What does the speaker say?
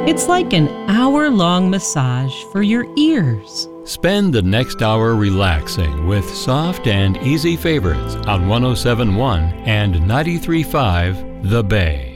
It's like an hour-long massage for your ears. Spend the next hour relaxing with soft and easy favorites on 107.1 and 93.5 The Bay.